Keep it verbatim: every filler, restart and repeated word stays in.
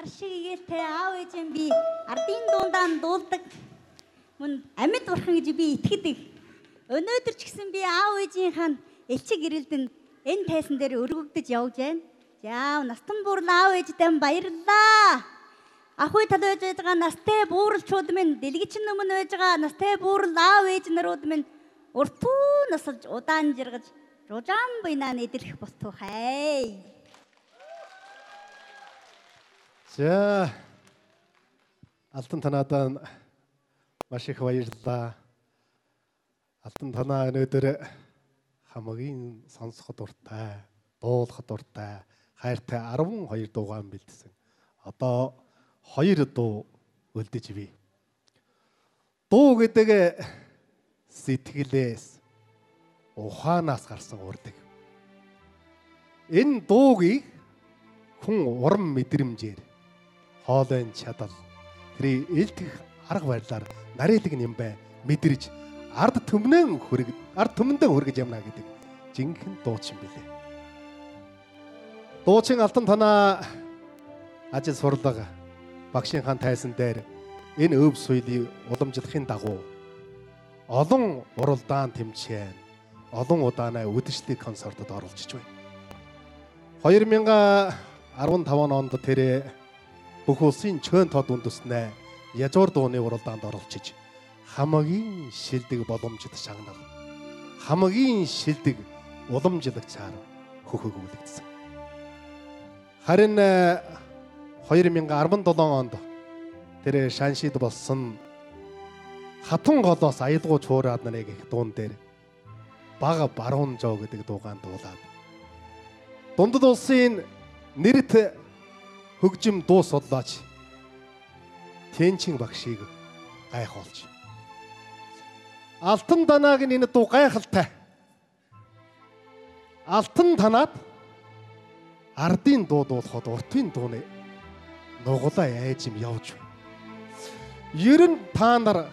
гар шиг эгээлтэй аав ээж юм би ардын дундаа дуулдаг. Мөн амьд бурхан гэж би итгэдэг. Өнөөдөр ч гэсэн би аав ээжийнхаа элчиг гэрэлдэнд энэ тайсан дээр өргөгдөж явж байна. За настан буурал аав ээжтэй баярлалаа. Ахуй тал байж байгаа настай бууралчууд минь дэлгэчин өмнө байж байгаа настай буурал аав ээж нарууд минь уртуу насалж удаан жиргаж ружаан буйнаа нэдэрх бостуу хай. За алтан танаадаа маш их баярлалаа. Алтан танаа өнөөдөр хамгийн сонсоход дуртай, дуулахад дуртай, хайртай арван хоёр дуугаан бэлдсэн. Одоо хоёр дуу үлдэж бий. Дуу гэдэг сэтгэлээс, ухаанаас гарсан урдаг. Энэ дуугийг хүн урам мэдрэмжээр, хоолойн чадал, тэрийг элдэх арга барилаар нарийнлэг нэмбэ мэдэрж ард түмнэн хүрэг ард түмэндээ хүргэж явна гэдэг жинхэнэ дуучин билээ. Дуучин алтан танаа ажил сурлага багшийнхаа тайсан дээр энэ өв соёлыг уламжлахын дагуу олон уралдаан тэмцээн, олон удаанаа үдэшлэг концертод оролцож байна. хоёр мянган арван таван онд тэр бүх улсын чөөн тод үндэснээ язуур дууны уралдаанд оролцож хамгийн шилдэг боломжит шагнал, хамгийн шилдэг уламжлагчаар хөхөөгүүлэгдсэн. Харин хоёр мянган арван долоо онд тэр шаншид болсон хатан голоос аялгуу чуураад нарыг их дуун дээр бага баруун жоо гэдэг дуугаан дуулаад дундад улсын нэрт хөгжим дуу судлаач Тэнчин багшийг гайхуулж. Алтан танаагийн энэ дуу гайхалтай. Алтан танаад ардын дуу дуулахад уртын дууны нуглаа яаж юм явж байна. Ер нь та нар